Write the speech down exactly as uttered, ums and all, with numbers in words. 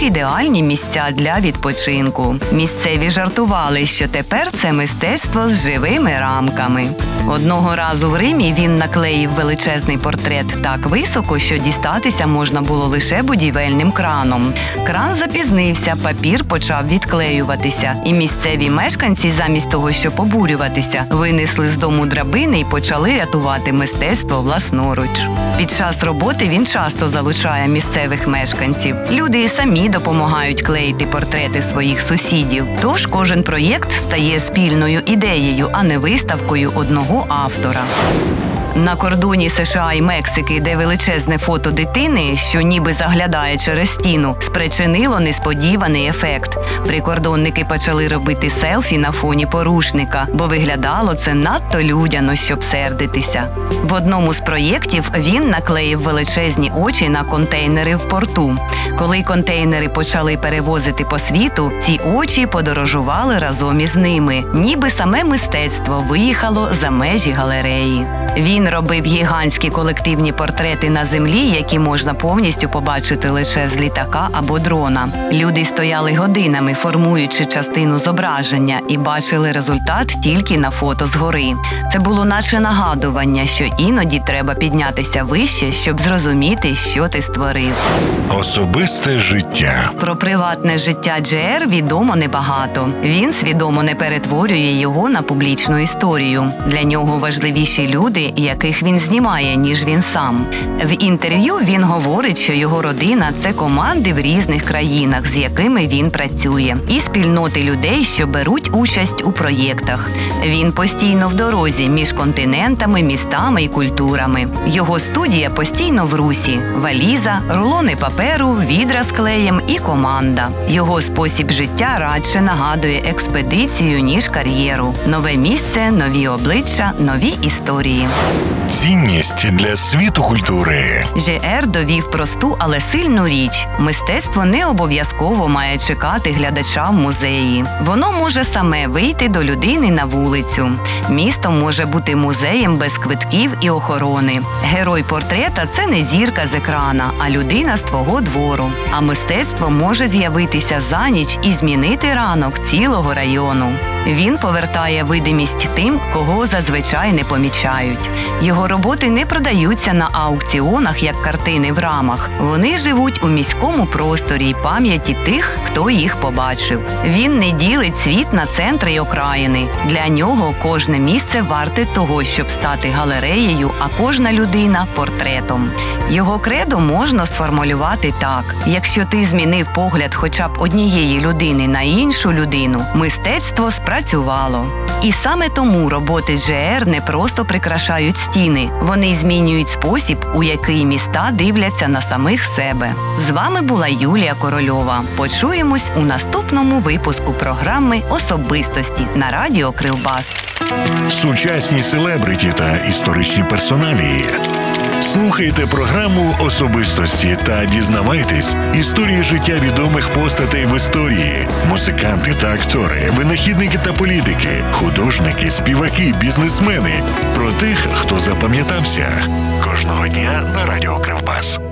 як ідеальні місця для відпочинку. Місцеві жартували, що тепер це мистецтво з живими рамками. Одного разу в Римі він наклеїв величезний портрет так високо, що дістатися можна було лише будівельним краном. Кран запізнився, папір почав відклеюватися, і місцеві мешканці, замість того, щоб обурюватися, винесли з дому драбини і почали рятувати мистецтво власноруч. Під час роботи він часто залучає місцевих мешканців. Люди і самі допомагають клеїти портрети своїх сусідів. Тож кожен проєкт стає спільною ідеєю, а не виставкою одного автора. На кордоні США і Мексики, де величезне фото дитини, що ніби заглядає через стіну, спричинило несподіваний ефект. Прикордонники почали робити селфі на фоні порушника, бо виглядало це надто людяно, щоб сердитися. В одному з проєктів він наклеїв величезні очі на контейнери в порту. Коли контейнери почали перевозити по світу, ці очі подорожували разом із ними, ніби саме мистецтво виїхало за межі галереї. Він робив гігантські колективні портрети на землі, які можна повністю побачити лише з літака або дрона. Люди стояли годинами, формуючи частину зображення, і бачили результат тільки на фото згори. Це було наче нагадування, що іноді треба піднятися вище, щоб зрозуміти, що ти створив. Особисте життя. Про приватне життя Джей Ер відомо небагато. Він свідомо не перетворює його на публічну історію. Для нього важливіші люди, яких він знімає, ніж він сам. В інтерв'ю він говорить, що його родина – це команди в різних країнах, з якими він працює, і спільноти людей, що беруть участь у проєктах. Він постійно в дорозі між континентами, містами і культурами. Його студія постійно в русі – валіза, рулони паперу, відра з клеєм і команда. Його спосіб життя радше нагадує експедицію, ніж кар'єру. Нове місце, нові обличчя, нові історії. Цінність для світу культури. Джей Ер довів просту, але сильну річ. Мистецтво не обов'язково має чекати глядача в музеї. Воно може саме вийти до людини на вулицю. Місто може бути музеєм без квитків і охорони. Герой портрета – це не зірка з екрана, а людина з твого двору. А мистецтво може з'явитися за ніч і змінити ранок цілого району. Він повертає видимість тим, кого зазвичай не помічають. Його роботи не продаються на аукціонах, як картини в рамах. Вони живуть у міському просторі й пам'яті тих, хто їх побачив. Він не ділить світ на центри й окраїни. Для нього кожне місце варте того, щоб стати галереєю, а кожна людина – портретом. Його кредо можна сформулювати так. Якщо ти змінив погляд хоча б однієї людини на іншу людину, мистецтво спрацювало. І саме тому роботи Джей Ер не просто прикрашають стіни, вони змінюють спосіб, у який міста дивляться на самих себе. З вами була Юлія Корольова. Почуємось у наступному випуску програми «Особистості» на радіо Кривбас. Сучасні селебриті та історичні персоналії. Слухайте програму «Особистості» та дізнавайтесь історії життя відомих постатей в історії. Музиканти та актори, винахідники та політики, художники, співаки, бізнесмени. Про тих, хто запам'ятався. Кожного дня на радіо Кривбас.